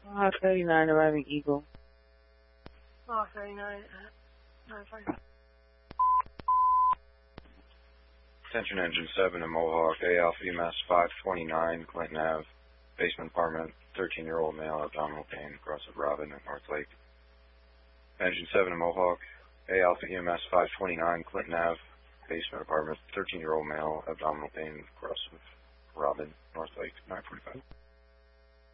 Mohawk 39 arriving Eagle. Mohawk 39, 9-5. Attention Engine 7 in Mohawk, A Alpha EMS 529, Clinton Ave, basement apartment, 13-year-old male, abdominal pain, across of Robin at North Lake. Engine 7 in Mohawk, A Alpha EMS 529, Clinton Ave, basement apartment, 13-year-old male, abdominal pain, across of Robin, North Lake, 945.